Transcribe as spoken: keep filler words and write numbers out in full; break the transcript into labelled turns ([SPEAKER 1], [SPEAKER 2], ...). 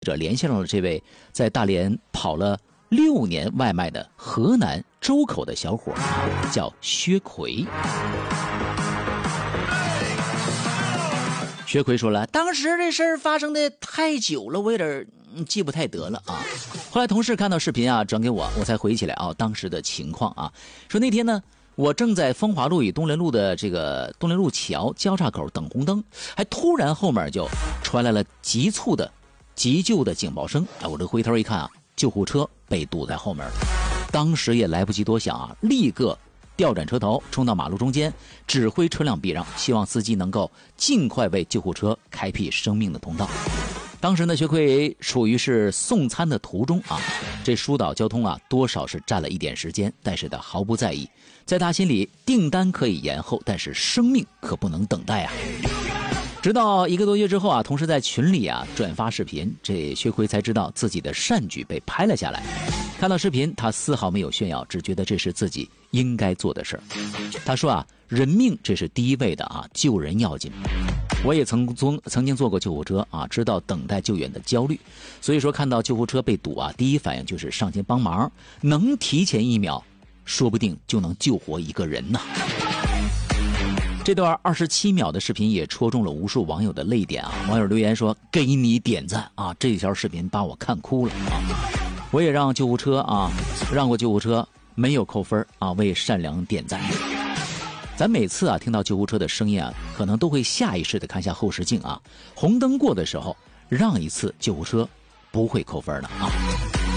[SPEAKER 1] 者联系上了这位在大连跑了六年外卖的河南周口的小伙，叫薛奎。薛奎说了，当时这事儿发生的太久了，我有点记不太得了啊。后来同事看到视频啊，转给我，我才回忆起来啊，当时的情况啊。说那天呢，我正在风华路与东连路的这个东连路桥交叉口等红灯，还突然后面就传来了急促的急救的警报声。哎，我这回头一看啊，救护车被堵在后面了。当时也来不及多想啊，立刻调转车头冲到马路中间，指挥车辆避让，希望司机能够尽快为救护车开辟生命的通道。当时呢，薛奎属于是送餐的途中啊，这疏导交通啊，多少是占了一点时间，但是他毫不在意。在他心里，订单可以延后，但是生命可不能等待啊。直到一个多月之后啊，同事在群里啊转发视频，这薛奎才知道自己的善举被拍了下来。看到视频，他丝毫没有炫耀，只觉得这是自己应该做的事儿。他说啊，人命这是第一位的啊，救人要紧。我也曾曾曾经坐过救护车啊，知道等待救援的焦虑，所以说看到救护车被堵啊，第一反应就是上前帮忙，能提前一秒，说不定就能救活一个人呢。这段二十七秒的视频也戳中了无数网友的泪点啊！网友留言说：“给你点赞啊！”这条视频把我看哭了啊！我也让救护车啊，让过救护车，没有扣分啊，为善良点赞。咱每次啊听到救护车的声音啊，可能都会下意识的看下后视镜啊，红灯过的时候让一次，救护车不会扣分的啊。